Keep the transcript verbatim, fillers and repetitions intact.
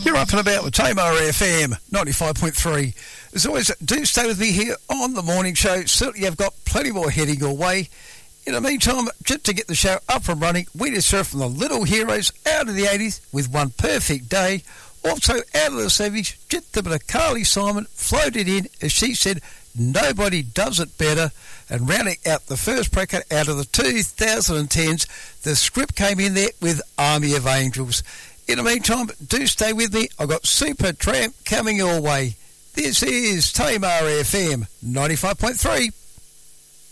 You're up and about with Tamar F M ninety-five point three. As always, do stay with me here on the morning show. Certainly I've got plenty more heading your way. In the meantime, just to get the show up and running, we just heard from the Little Heroes out of the eighties with One Perfect Day. Also out of the seventies, just a bit of Carly Simon floated in as she said, Nobody Does It Better. And rounding out the first bracket out of the twenty tens, the script came in there with Army of Angels. In the meantime, do stay with me. I've got Super Tramp coming your way. This is Tamar F M ninety-five point three.